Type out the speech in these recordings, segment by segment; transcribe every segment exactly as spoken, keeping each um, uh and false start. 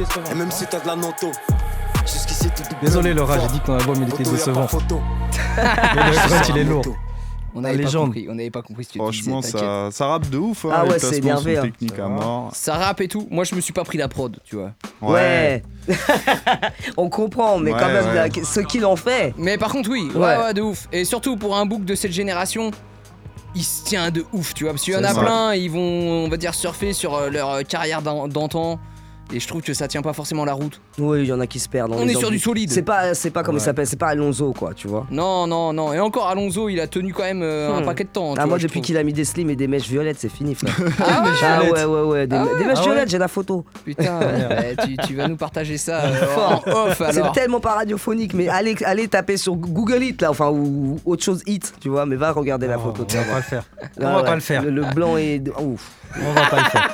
Et même si t'as de la noto, jusqu'ici tout double. Désolé Laura, j'ai dit que ton album il était décevant. Mais le grunt il est lourd. On n'avait pas compris, on n'avait pas compris ce que tu disais. Franchement, ça, ça rappe de ouf. Hein, Ah ouais, les c'est placements énervé, sont hein. techniques à mort. Ça rappe et tout. Moi, je me suis pas pris la prod, tu vois. Ouais. On comprend, mais Ouais, quand même, ouais. la- ce qu'il en fait. Mais par contre, oui, ouais, Ouais. ouais, de ouf. Et surtout pour un book de cette génération, il se tient de ouf, tu vois. Parce qu'il y en C'est a ça. plein, ils vont, on va dire, surfer sur euh, leur euh, carrière d'an- d'antan. Et je trouve que ça tient pas forcément la route. Oui, il y en a qui se perdent. On est sur du solide. C'est pas, c'est pas comme Ouais. il s'appelle, c'est pas Alonso, quoi, tu vois. Non, non, non. Et encore, Alonso, il a tenu quand même euh, un Hmm. paquet de temps. tu Ah, vois, moi, je depuis trouve. qu'il a mis des slims et des mèches violettes, c'est fini, frère. Ah ouais, Ah ouais, ouais, ouais. Des, Ah ouais des mèches Ah ouais violettes, j'ai la photo. Putain, ouais, tu, tu vas nous partager ça euh, en off C'est alors. tellement pas radiophonique, mais allez, allez taper sur Google It, là, enfin, ou, ou autre chose It, tu vois, mais va regarder la photo. On va pas le faire. Ah On va ouais, pas le faire. Le, le blanc est. de- Ouf. On va pas le faire.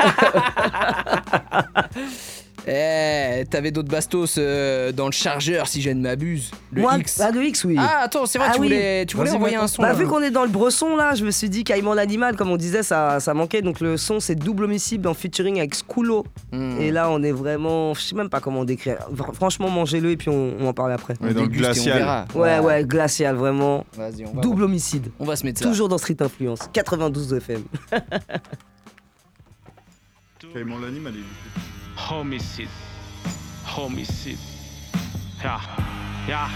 Eh, t'avais d'autres bastos euh, dans le chargeur si je ne m'abuse. Le Moi, X. ah, le X, oui. Ah, attends, c'est vrai, Ah tu oui. voulais, tu voulais Vas-y, envoyer va- un son. Bah, là. vu qu'on est dans le bresson là, je me suis dit Caïman l'animal, comme on disait, ça, ça manquait. Donc le son c'est double homicide en featuring avec Skulo. Hmm. Et là on est vraiment, je sais même pas comment décrire. Fr- Franchement, mangez-le et puis on, on en parle après. On est dans le déguste et on glacial. verra. Ouais, ouais, glacial, vraiment. Vas-y, on va Double voir. homicide. On va se mettre ça. Toujours dans Street Influence, quatre-vingt-douze F M. Caïman l'animal, il est- Homicide. Homicide. Yeah. Yeah.